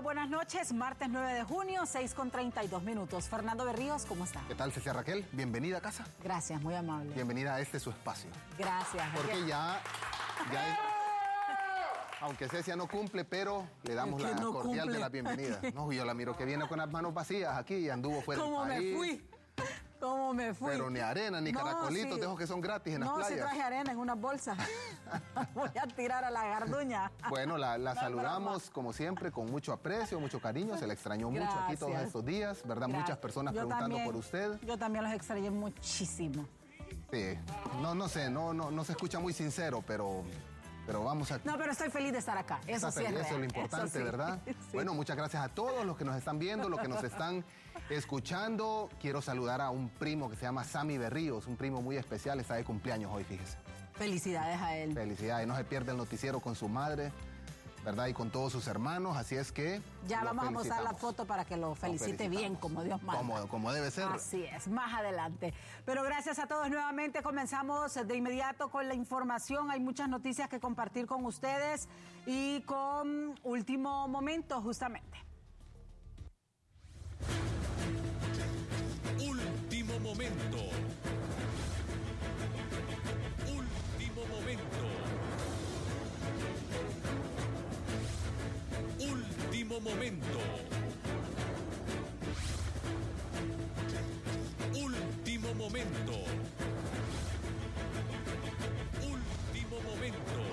buenas noches. Martes 9 de junio, 6:32. Fernando Berríos, ¿cómo está? ¿Qué tal, Cecia Raquel? Bienvenida a casa. Gracias, muy amable. Bienvenida a este su espacio. Gracias. Porque aunque Cecia no cumple, pero le damos la cordial de la bienvenida. No, yo la miro que viene con las manos vacías aquí y anduvo fuera del país. ¿Cómo me fui? Pero ni arena, ni caracolitos, dejo que son gratis en las playas. No, sí traje arena en una bolsa. Voy a tirar a la garduña. Bueno, la saludamos como siempre con mucho aprecio, mucho cariño. Se la extrañó mucho aquí todos estos días, ¿verdad? Gracias. Muchas personas preguntando por usted. Yo también los extrañé muchísimo. Sí, no sé, no se escucha muy sincero, pero vamos a... No, pero estoy feliz de estar acá. Eso sí es real. Eso es lo importante, sí, ¿verdad? Sí. Bueno, muchas gracias a todos los que nos están viendo, los que nos están escuchando. Quiero saludar a un primo que se llama Sammy Berríos, un primo muy especial, está de cumpleaños hoy, fíjese. Felicidades a él. Felicidades, no se pierde el noticiero con su madre, ¿verdad? Y con todos sus hermanos, así es que... Ya vamos a mostrar la foto para que lo felicite bien, como Dios manda. Como debe ser. Así es, más adelante. Pero gracias a todos nuevamente. Comenzamos de inmediato con la información. Hay muchas noticias que compartir con ustedes y con Último Momento, justamente. Último Momento. Último Momento. Último Momento. Último Momento. Último Momento.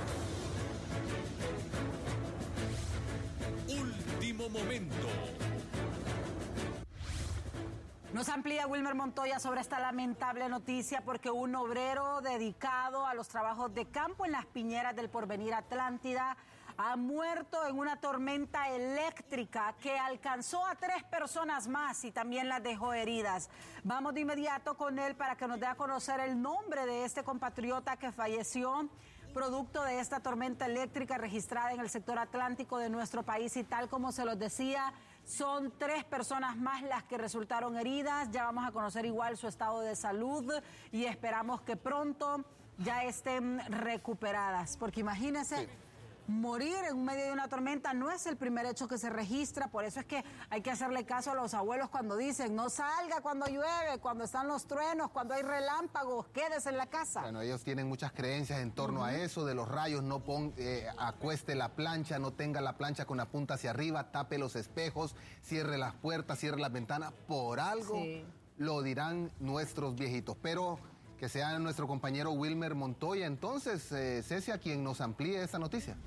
Último Momento. Nos amplía Wilmer Montoya sobre esta lamentable noticia porque un obrero dedicado a los trabajos de campo en las piñeras del Porvenir Atlántida ha muerto en una tormenta eléctrica que alcanzó a 3 personas más y también las dejó heridas. Vamos de inmediato con él para que nos dé a conocer el nombre de este compatriota que falleció producto de esta tormenta eléctrica registrada en el sector atlántico de nuestro país, y tal como se los decía, son 3 personas más las que resultaron heridas. Ya vamos a conocer igual su estado de salud y esperamos que pronto ya estén recuperadas, porque imagínense... Sí. Morir en medio de una tormenta no es el primer hecho que se registra, por eso es que hay que hacerle caso a los abuelos cuando dicen no salga cuando llueve, cuando están los truenos, cuando hay relámpagos, quédese en la casa. Bueno, ellos tienen muchas creencias en torno a eso, de los rayos, no acueste la plancha, no tenga la plancha con la punta hacia arriba, tape los espejos, cierre las puertas, cierre las ventanas, por algo lo dirán nuestros viejitos, pero... Que sea nuestro compañero Wilmer Montoya. Entonces, Cecia, quien nos amplíe esta noticia.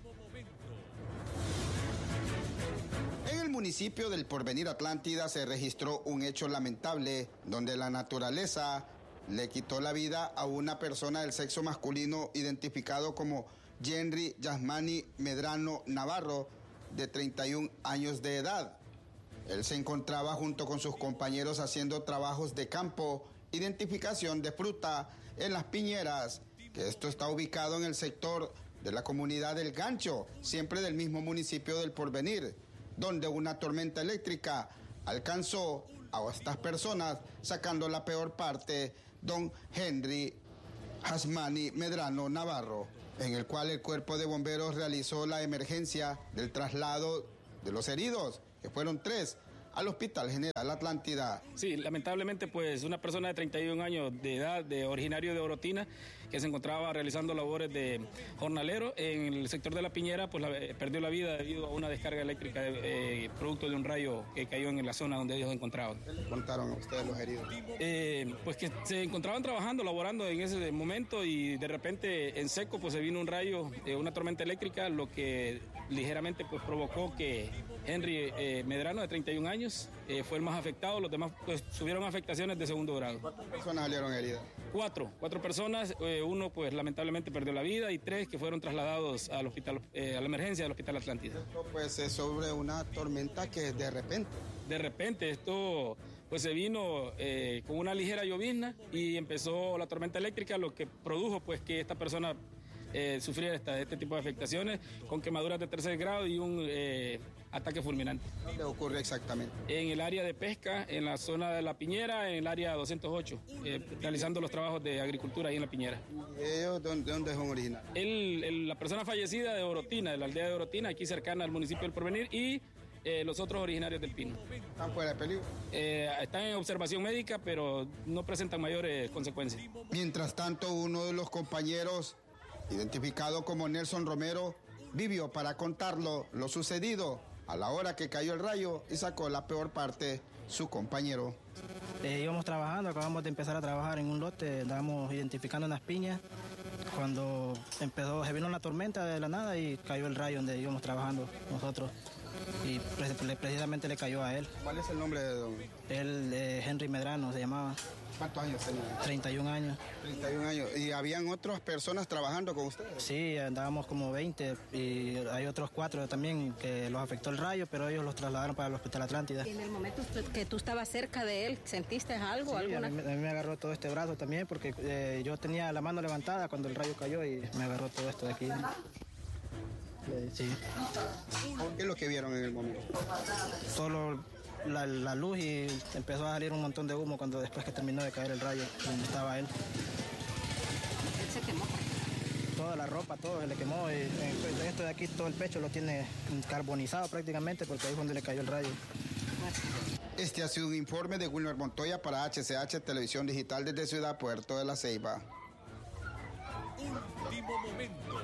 En el municipio del Porvenir Atlántida se registró un hecho lamentable donde la naturaleza le quitó la vida a una persona del sexo masculino identificado como Henry Yasmani Medrano Navarro, de 31 años de edad. Él se encontraba junto con sus compañeros haciendo trabajos de campo, identificación de fruta en las piñeras, que esto está ubicado en el sector de la comunidad del Gancho, siempre del mismo municipio del Porvenir, donde una tormenta eléctrica alcanzó a estas personas, sacando la peor parte, don Henry Yasmani Medrano Navarro, en el cual el cuerpo de bomberos realizó la emergencia del traslado de los heridos, que fueron 3, al Hospital General Atlántida. Sí, lamentablemente pues una persona de 31 años de edad, originario de Orotina, que se encontraba realizando labores de jornalero en el sector de La Piñera, pues perdió la vida debido a una descarga eléctrica producto de un rayo que cayó en la zona donde ellos se encontraban. ¿Qué les contaron a ustedes los heridos? Pues que se encontraban trabajando, laborando en ese momento y de repente en seco pues se vino un rayo, una tormenta eléctrica, lo que ligeramente pues provocó que Henry Medrano, de 31 años, fue el más afectado, los demás pues sufrieron afectaciones de segundo grado. ¿Cuántas personas salieron heridas? 4 personas, uno pues lamentablemente perdió la vida y 3 que fueron trasladados al hospital, a la emergencia del Hospital Atlántida. Esto pues es sobre una tormenta que de repente. De repente esto pues se vino con una ligera llovizna y empezó la tormenta eléctrica, lo que produjo pues que esta persona sufrir este tipo de afectaciones con quemaduras de tercer grado y un ataque fulminante. ¿Dónde ocurre exactamente? En el área de pesca, en la zona de La Piñera, en el área 208, realizando los trabajos de agricultura ahí en La Piñera. ¿Ellos de dónde son originarios? La persona fallecida de Orotina, de la aldea de Orotina, aquí cercana al municipio del Porvenir, y los otros originarios del Pino. ¿Están fuera de peligro? Están en observación médica, pero no presentan mayores consecuencias. Mientras tanto, uno de los compañeros, identificado como Nelson Romero, vivió para contarlo lo sucedido a la hora que cayó el rayo y sacó la peor parte, su compañero. Íbamos trabajando, acabamos de empezar a trabajar en un lote, estábamos identificando unas piñas. Cuando se vino la tormenta de la nada y cayó el rayo donde íbamos trabajando nosotros. Y precisamente le cayó a él. ¿Cuál es el nombre de don? Él, Henry Medrano, se llamaba. ¿Cuántos años tenía? 31 años. 31 años. ¿Y habían otras personas trabajando con ustedes? Sí, andábamos como 20 y hay otros 4 también que los afectó el rayo, pero ellos los trasladaron para el Hospital Atlántida. ¿Y en el momento que tú estabas cerca de él, sentiste algo? Sí, alguna? a mí me agarró todo este brazo también porque yo tenía la mano levantada cuando el rayo cayó y me agarró todo esto de aquí. Sí. ¿Qué es lo que vieron en el momento? Solo la luz y empezó a salir un montón de humo después que terminó de caer el rayo donde estaba él. Él se quemó. Toda la ropa, todo se le quemó. Y esto de aquí, todo el pecho lo tiene carbonizado prácticamente porque ahí es donde le cayó el rayo. Este ha sido un informe de Wilmer Montoya para HCH Televisión Digital desde Ciudad Puerto de la Ceiba. Último momento.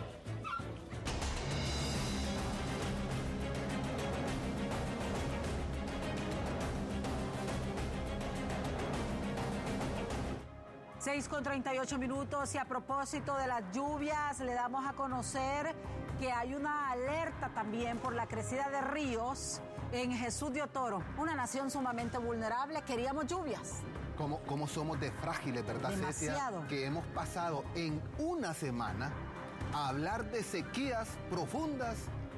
Con 38 minutos y a propósito de las lluvias, le damos a conocer que hay una alerta también por la crecida de ríos en Jesús de Otoro, una nación sumamente vulnerable. Queríamos lluvias. ¿Cómo somos de frágiles, verdad, demasiado. Cecia? Que hemos pasado en una semana a hablar de sequías profundas,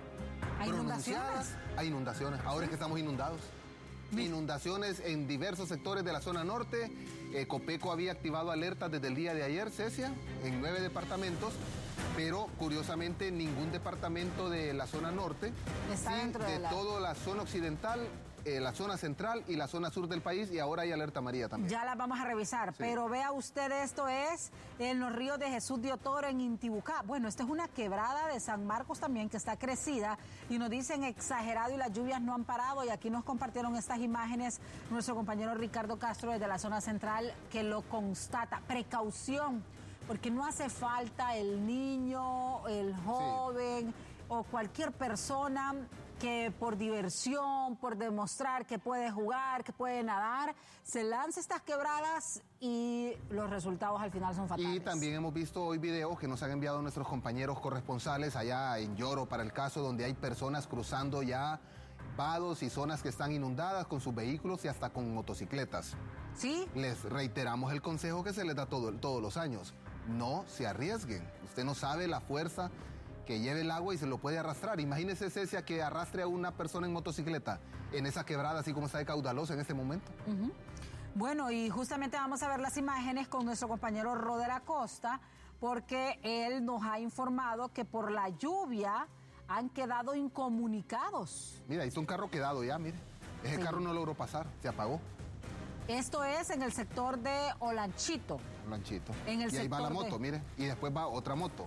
¿A inundaciones? A inundaciones. Ahora es que estamos inundados. Inundaciones en diversos sectores de la zona norte. Copeco había activado alertas desde el día de ayer, Cecia, en 9 departamentos, pero curiosamente ningún departamento de la zona norte, está dentro de toda la zona occidental, la zona central y la zona sur del país, y ahora hay alerta amarilla también. Ya las vamos a revisar, sí. Pero vea usted, esto es en los ríos de Jesús de Otoro, en Intibucá. Bueno, esta es una quebrada de San Marcos también que está crecida y nos dicen exagerado y las lluvias no han parado, y aquí nos compartieron estas imágenes nuestro compañero Ricardo Castro desde la zona central que lo constata. Precaución, porque no hace falta el niño, el joven o cualquier persona que por diversión, por demostrar que puede jugar, que puede nadar, se lanza estas quebradas y los resultados al final son fatales. Y también hemos visto hoy videos que nos han enviado nuestros compañeros corresponsales allá en Lloro, para el caso, donde hay personas cruzando ya vados y zonas que están inundadas con sus vehículos y hasta con motocicletas. ¿Sí? Les reiteramos el consejo que se les da todos los años. No se arriesguen. Usted no sabe la fuerza que lleve el agua y se lo puede arrastrar. Imagínese, Cecia, que arrastre a una persona en motocicleta en esa quebrada, así como está de caudalosa en este momento. Uh-huh. Bueno, y justamente vamos a ver las imágenes con nuestro compañero Roder Acosta, porque él nos ha informado que por la lluvia han quedado incomunicados. Mira, ahí está un carro quedado ya, mire. Ese carro no logró pasar, se apagó. Esto es en el sector de Olanchito. Olanchito. En el y ahí va la sector moto, mire, y después va otra moto.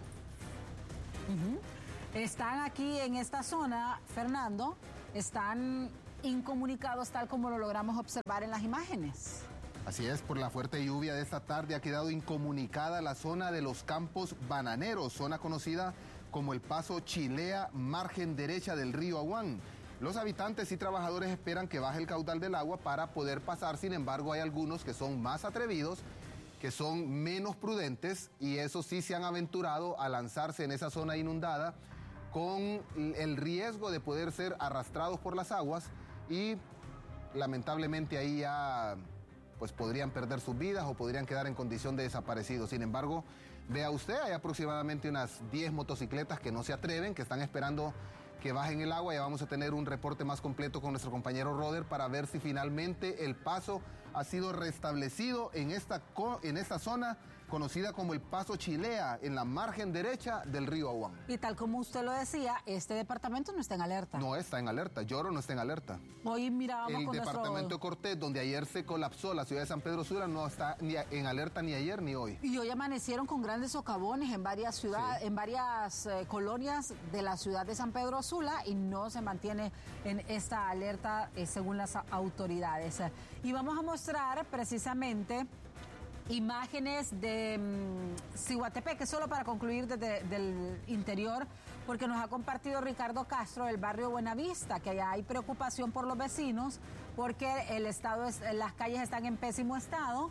Uh-huh. Están aquí en esta zona, Fernando, están incomunicados tal como lo logramos observar en las imágenes. Así es, por la fuerte lluvia de esta tarde ha quedado incomunicada la zona de los Campos Bananeros, zona conocida como el Paso Chilea, margen derecha del río Aguán. Los habitantes y trabajadores esperan que baje el caudal del agua para poder pasar. Sin embargo, hay algunos que son más atrevidos, que son menos prudentes, y eso sí se han aventurado a lanzarse en esa zona inundada con el riesgo de poder ser arrastrados por las aguas, y lamentablemente ahí ya pues podrían perder sus vidas o podrían quedar en condición de desaparecidos. Sin embargo, vea usted, hay aproximadamente unas 10 motocicletas que no se atreven, que están esperando que bajen el agua. Ya vamos a tener un reporte más completo con nuestro compañero Roder para ver si finalmente el paso ha sido restablecido en esta zona conocida como el Paso Chilea, en la margen derecha del río Aguán. Y tal como usted lo decía, este departamento no está en alerta. No está en alerta, Lloro no está en alerta. Hoy mirábamos el con departamento de Cortés, donde ayer se colapsó la ciudad de San Pedro Sula, no está ni en alerta ni ayer ni hoy. Y hoy amanecieron con grandes socavones en varias ciudades, en varias colonias de la ciudad de San Pedro Sula, y no se mantiene en esta alerta según las autoridades. Y vamos a mostrar precisamente imágenes de Ciguatepec, que solo para concluir desde el interior, porque nos ha compartido Ricardo Castro del barrio Buenavista, que allá hay preocupación por los vecinos, porque las calles están en pésimo estado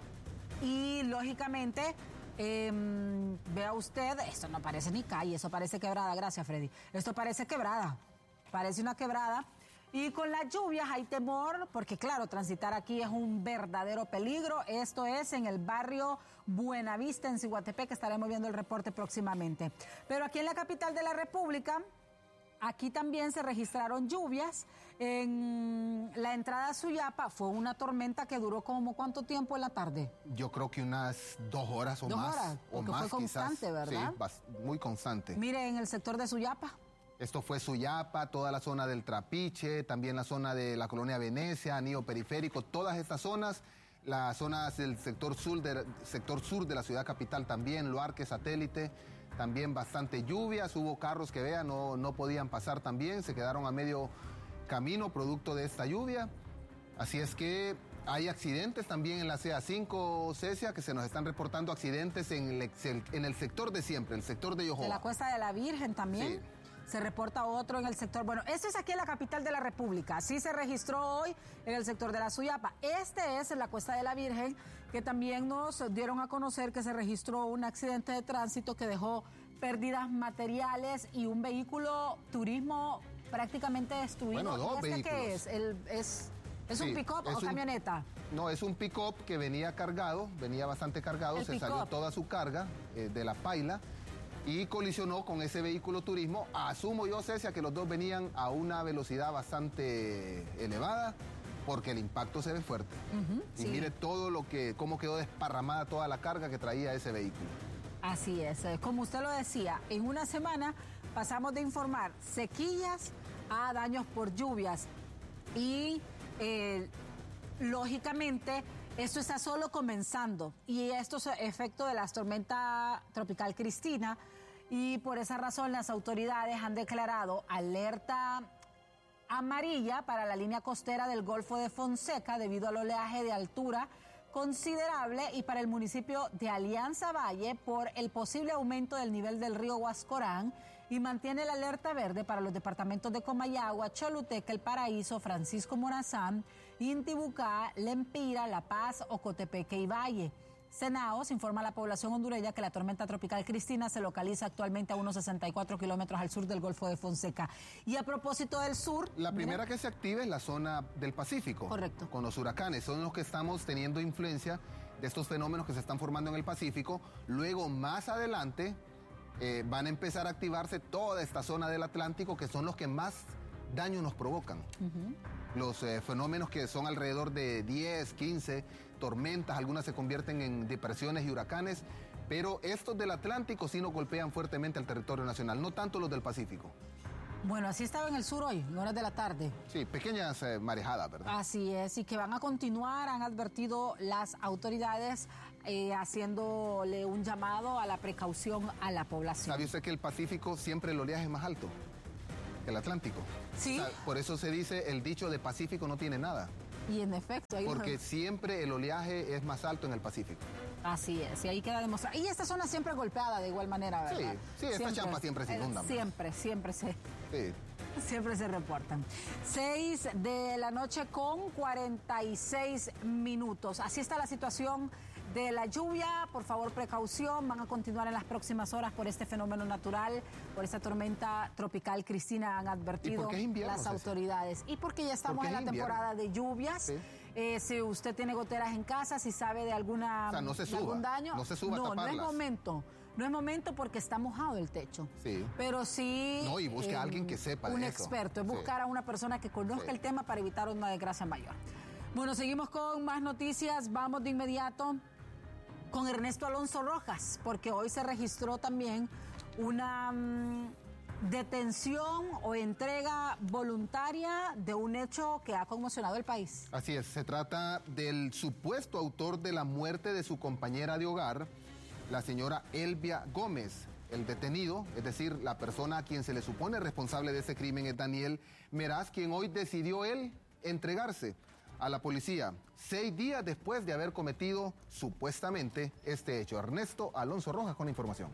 y lógicamente, vea usted, esto no parece ni calle, eso parece quebrada, gracias Freddy, esto parece quebrada, parece una quebrada. Y con las lluvias hay temor, porque claro, transitar aquí es un verdadero peligro. Esto es en el barrio Buenavista, en Ciguatepec, que estaremos viendo el reporte próximamente. Pero aquí en la capital de la República, aquí también se registraron lluvias. En la entrada a Suyapa fue una tormenta que duró como ¿cuánto tiempo en la tarde? Yo creo que unas 2 horas o más. 2 horas, porque fue constante, quizás, ¿verdad? Sí, muy constante. Mire, en el sector de Suyapa. Esto fue Suyapa, toda la zona del Trapiche, también la zona de la colonia Venecia, Anillo Periférico, todas estas zonas, las zonas del sector sur de la ciudad capital también, Luarque, Satélite, también bastante lluvias, hubo carros que vean, no podían pasar también, se quedaron a medio camino producto de esta lluvia, así es que hay accidentes también en la CA5, Cecia, que se nos están reportando accidentes en el sector de siempre, el sector de Yojoa. De la Cuesta de la Virgen también. Sí. Se reporta otro en el sector, bueno, esto es aquí en la capital de la República, así se registró hoy en el sector de la Suyapa. Este es en la Cuesta de la Virgen, que también nos dieron a conocer que se registró un accidente de tránsito que dejó pérdidas materiales y un vehículo turismo prácticamente destruido. Bueno, 2 vehículos. ¿Qué es? ¿Es un pick-up o camioneta? No, es un pick-up que venía cargado, venía bastante cargado, se salió toda su carga de la paila y colisionó con ese vehículo turismo. Asumo yo, Cecia, que los dos venían a una velocidad bastante elevada, porque el impacto se ve fuerte. Y sí, mire cómo quedó desparramada toda la carga que traía ese vehículo. Así es, como usted lo decía, en una semana pasamos de informar sequías a daños por lluvias y lógicamente esto está solo comenzando y esto es efecto de la tormenta tropical Cristina, y por esa razón las autoridades han declarado alerta amarilla para la línea costera del Golfo de Fonseca debido al oleaje de altura considerable y para el municipio de Alianza Valle por el posible aumento del nivel del río Huascorán, y mantiene la alerta verde para los departamentos de Comayagua, Choluteca, El Paraíso, Francisco Morazán, Intibucá, Lempira, La Paz, Ocotepeque y Valle. Senaos informa a la población hondureña que la tormenta tropical Cristina se localiza actualmente a unos 64 kilómetros al sur del Golfo de Fonseca. Y a propósito del sur... La primera que se activa es la zona del Pacífico. Correcto. Con los huracanes, son los que estamos teniendo influencia de estos fenómenos que se están formando en el Pacífico. Luego, más adelante, van a empezar a activarse toda esta zona del Atlántico, que son los que más daño nos provocan. Los fenómenos que son alrededor de 10, 15 tormentas, algunas se convierten en depresiones y huracanes, pero estos del Atlántico sí nos golpean fuertemente al territorio nacional, no tanto los del Pacífico. Bueno, así estaba en el sur hoy, en horas de la tarde. Sí, pequeñas marejadas, ¿verdad? Así es, y que van a continuar, han advertido las autoridades haciéndole un llamado a la precaución a la población. ¿Sabe usted que el Pacífico siempre el oleaje es más alto que el Atlántico? Sí. O sea, por eso se dice el dicho de Pacífico no tiene nada. Y en efecto. Porque siempre el oleaje es más alto en el Pacífico. Así es, y ahí queda demostrado. Y esta zona siempre golpeada de igual manera, ¿verdad? Sí, esta champa siempre se inunda. Siempre se reportan. 6 de la noche con 46 minutos. Así está la situación de la lluvia. Por favor, precaución. Van a continuar en las próximas horas por este fenómeno natural, por esta tormenta tropical Cristina, han advertido las autoridades. Y porque ya estamos en la temporada de lluvias. Sí. Si usted tiene goteras en casa, si sabe de algún daño. No se suba a taparlas. No es momento. No es momento porque está mojado el techo. Sí. Pero sí... No, y busque a alguien que sepa de eso. Un experto. Es buscar a una persona que conozca el tema para evitar una desgracia mayor. Bueno, seguimos con más noticias. Vamos de inmediato con Ernesto Alonso Rojas, porque hoy se registró también una detención o entrega voluntaria de un hecho que ha conmocionado el país. Así es, se trata del supuesto autor de la muerte de su compañera de hogar, la señora Elvia Gómez. El detenido, es decir, la persona a quien se le supone responsable de ese crimen, es Daniel Meraz, quien hoy decidió él entregarse a la policía 6 días después de haber cometido supuestamente este hecho. Ernesto Alonso Rojas con la información.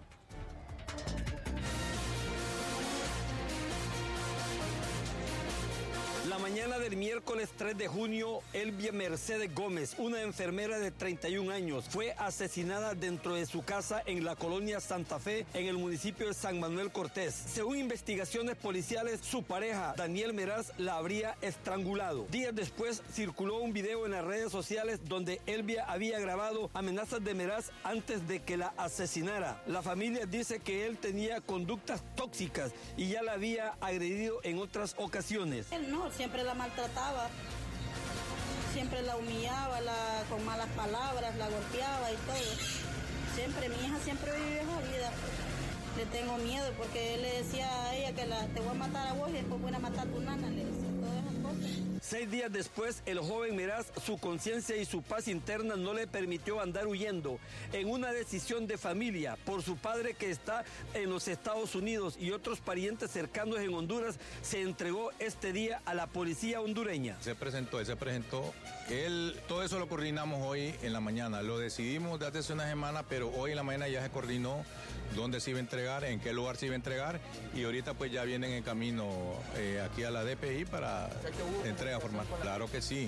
La mañana del miércoles 3 de junio, Elvia Mercedes Gómez, una enfermera de 31 años, fue asesinada dentro de su casa en la colonia Santa Fe, en el municipio de San Manuel Cortés. Según investigaciones policiales, su pareja, Daniel Meraz, la habría estrangulado. Días después, circuló un video en las redes sociales donde Elvia había grabado amenazas de Meraz antes de que la asesinara. La familia dice que él tenía conductas tóxicas y ya la había agredido en otras ocasiones. Él no, siempre la maltrataba, siempre la humillaba, con malas palabras, la golpeaba y todo. Siempre, mi hija siempre vive esa vida. Le tengo miedo porque él le decía a ella que te voy a matar a vos y después voy a matar a tu nana, le decía todas esas cosas. 6 días después, el joven Meraz, su conciencia y su paz interna no le permitió andar huyendo. En una decisión de familia, por su padre que está en los Estados Unidos y otros parientes cercanos en Honduras, se entregó este día a la policía hondureña. Él se presentó. Todo eso lo coordinamos hoy en la mañana. Lo decidimos desde hace una semana, pero hoy en la mañana ya se coordinó dónde se iba a entregar, en qué lugar se iba a entregar, y ahorita pues ya vienen en camino aquí a la DPI para entrega formal. Claro que sí.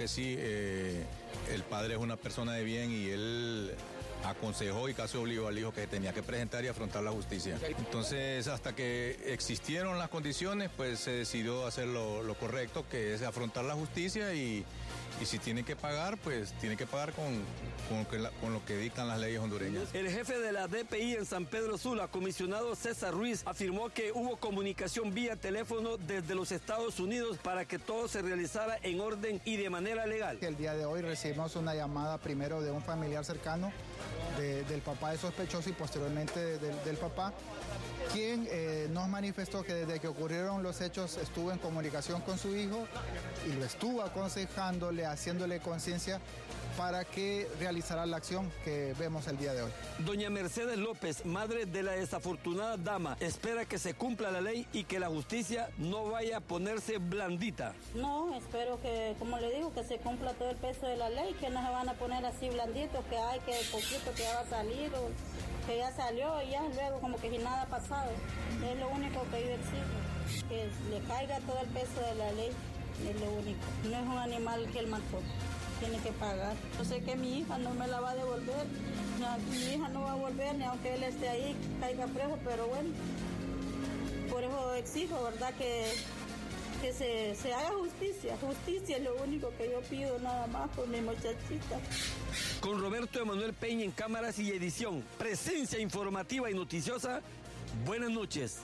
El padre es una persona de bien y él aconsejó y casi obligó al hijo que tenía que presentar y afrontar la justicia. Entonces, hasta que existieron las condiciones, pues se decidió hacer lo correcto, que es afrontar la justicia y si tiene que pagar, pues tiene que pagar con lo que dictan las leyes hondureñas. El jefe de la DPI en San Pedro Sula, comisionado César Ruiz, afirmó que hubo comunicación vía teléfono desde los Estados Unidos para que todo se realizara en orden y de manera legal. El día de hoy recibimos una llamada primero de un familiar cercano del papá de sospechoso y posteriormente del papá, quien nos manifestó que desde que ocurrieron los hechos estuvo en comunicación con su hijo y lo estuvo aconsejándole, haciéndole conciencia para que realizara la acción que vemos el día de hoy. Doña Mercedes López, madre de la desafortunada dama, espera que se cumpla la ley y que la justicia no vaya a ponerse blandita. No, espero que, como le digo, que se cumpla todo el peso de la ley, que no se van a poner así blanditos, que hay que poquito que ya va a salir o que ya salió y ya luego como que si nada ha pasado. Es lo único que yo exijo, que le caiga todo el peso de la ley, es lo único. No es un animal que él mató, tiene que pagar. Yo sé que mi hija no me la va a devolver, mi hija no va a volver ni aunque él esté ahí, caiga preso, pero bueno, por eso exijo, ¿verdad? Que se haga justicia. Justicia es lo único que yo pido nada más por mi muchachita. Con Roberto Emanuel Peña en cámaras y edición, presencia informativa y noticiosa, buenas noches.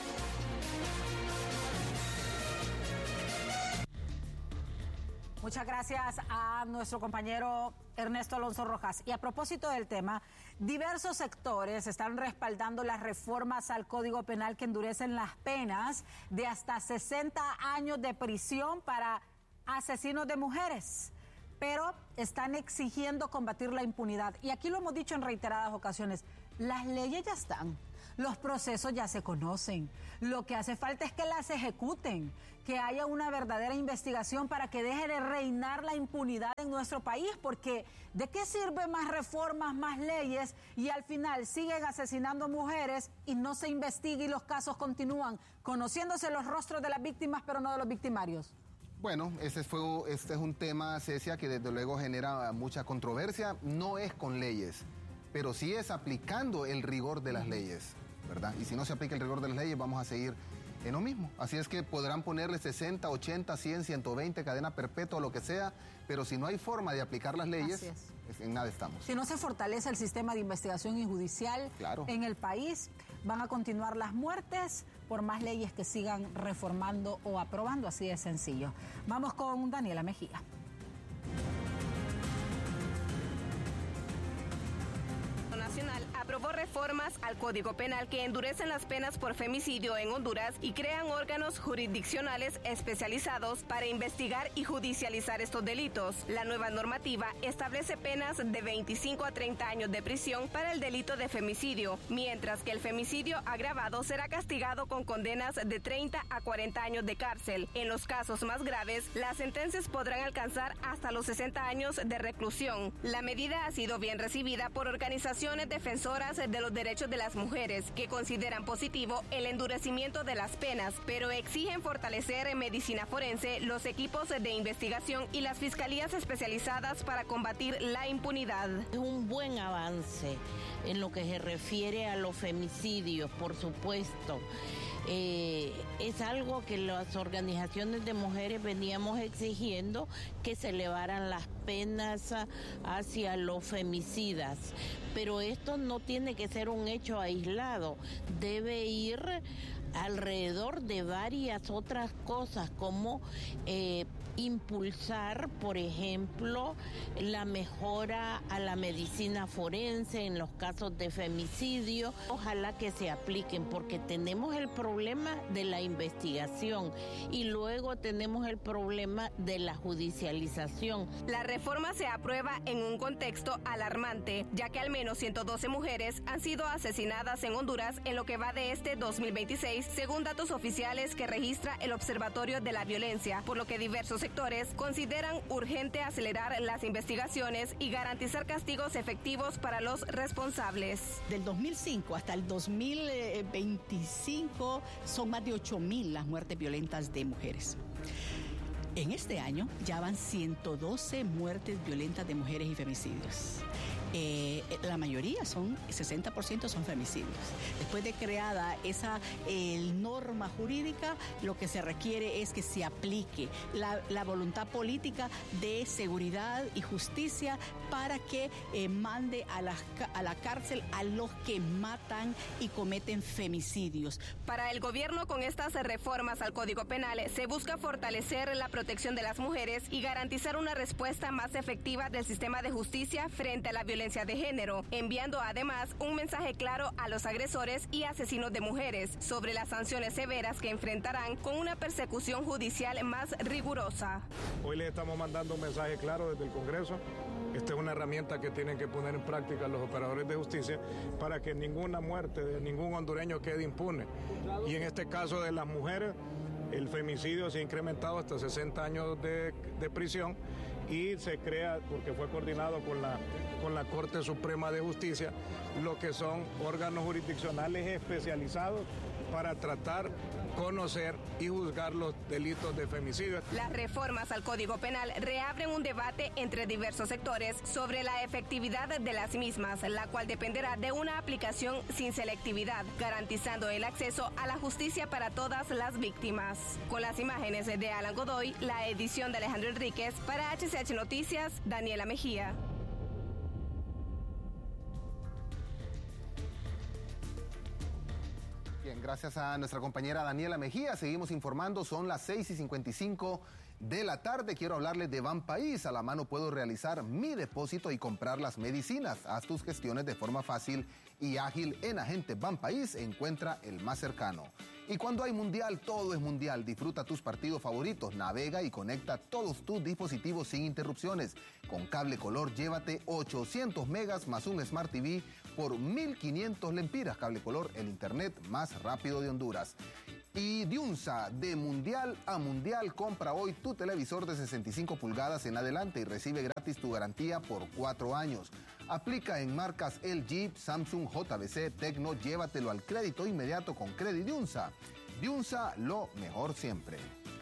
Muchas gracias a nuestro compañero Ernesto Alonso Rojas. Y a propósito del tema, diversos sectores están respaldando las reformas al Código Penal que endurecen las penas de hasta 60 años de prisión para asesinos de mujeres, pero están exigiendo combatir la impunidad. Y aquí lo hemos dicho en reiteradas ocasiones, las leyes ya están. Los procesos ya se conocen. Lo que hace falta es que las ejecuten, que haya una verdadera investigación para que deje de reinar la impunidad en nuestro país, porque ¿de qué sirven más reformas, más leyes y al final siguen asesinando mujeres y no se investiga y los casos continúan, conociéndose los rostros de las víctimas pero no de los victimarios? Bueno, este es un tema, Cecia, que desde luego genera mucha controversia. No es con leyes, pero sí es aplicando el rigor de las leyes, ¿verdad? Y si no se aplica el rigor de las leyes, vamos a seguir en lo mismo. Así es que podrán ponerle 60, 80, 100, 120, cadena perpetua, lo que sea, pero si no hay forma de aplicar las leyes, en nada estamos. Si no se fortalece el sistema de investigación y judicial en el país, van a continuar las muertes por más leyes que sigan reformando o aprobando, así de sencillo. Vamos con Daniela Mejía. aprobó reformas al Código Penal que endurecen las penas por femicidio en Honduras y crean órganos jurisdiccionales especializados para investigar y judicializar estos delitos. La nueva normativa establece penas de 25 a 30 años de prisión para el delito de femicidio, mientras que el femicidio agravado será castigado con condenas de 30 a 40 años de cárcel. En los casos más graves, las sentencias podrán alcanzar hasta los 60 años de reclusión. La medida ha sido bien recibida por organizaciones defensoras de los derechos de las mujeres, que consideran positivo el endurecimiento de las penas, pero exigen fortalecer en medicina forense los equipos de investigación y las fiscalías especializadas para combatir la impunidad. Es un buen avance en lo que se refiere a los femicidios, por supuesto. Es algo que las organizaciones de mujeres veníamos exigiendo, que se elevaran las penas hacia los femicidas. Pero esto no tiene que ser un hecho aislado, debe ir alrededor de varias otras cosas, como impulsar, por ejemplo, la mejora a la medicina forense en los casos de femicidio. Ojalá que se apliquen, porque tenemos el problema de la investigación y luego tenemos el problema de la judicialización. La reforma se aprueba en un contexto alarmante, ya que al menos 112 mujeres han sido asesinadas en Honduras en lo que va de este 2026, según datos oficiales que registra el Observatorio de la Violencia, por lo que diversos sectores consideran urgente acelerar las investigaciones y garantizar castigos efectivos para los responsables. Del 2005 hasta el 2025 son más de 8.000 las muertes violentas de mujeres. En este año ya van 112 muertes violentas de mujeres y femicidios. La mayoría 60% son femicidios. Después de creada esa norma jurídica, lo que se requiere es que se aplique la voluntad política de seguridad y justicia para que mande a la cárcel a los que matan y cometen femicidios. Para el gobierno, con estas reformas al Código Penal, se busca fortalecer la protección de las mujeres y garantizar una respuesta más efectiva del sistema de justicia frente a la violencia de género, enviando además un mensaje claro a los agresores y asesinos de mujeres sobre las sanciones severas que enfrentarán con una persecución judicial más rigurosa. Hoy les estamos mandando un mensaje claro desde el Congreso. Esta es una herramienta que tienen que poner en práctica los operadores de justicia para que ninguna muerte de ningún hondureño quede impune. Y en este caso de las mujeres, el femicidio se ha incrementado hasta 60 años de prisión y se crea, porque fue coordinado con la Corte Suprema de Justicia, lo que son órganos jurisdiccionales especializados para tratar, conocer y juzgar los delitos de femicidio. Las reformas al Código Penal reabren un debate entre diversos sectores sobre la efectividad de las mismas, la cual dependerá de una aplicación sin selectividad, garantizando el acceso a la justicia para todas las víctimas. Con las imágenes de Alan Godoy, la edición de Alejandro Enríquez, para HCH Noticias, Daniela Mejía. Bien, gracias a nuestra compañera Daniela Mejía. Seguimos informando, son las 6:55 de la tarde. Quiero hablarles de Banpaís. A la mano puedo realizar mi depósito y comprar las medicinas. Haz tus gestiones de forma fácil y ágil en Agente Banpaís. Encuentra el más cercano. Y cuando hay mundial, todo es mundial. Disfruta tus partidos favoritos, navega y conecta todos tus dispositivos sin interrupciones. Con Cable Color, llévate 800 megas más un Smart TV por 1.500 lempiras. Cable Color, el internet más rápido de Honduras. Y Diunsa, de mundial a mundial, compra hoy tu televisor de 65 pulgadas en adelante y recibe gratis tu garantía por 4 años. Aplica en marcas LG, Samsung, JBC, Tecno. Llévatelo al crédito inmediato con Credit Diunsa. Diunsa, lo mejor siempre.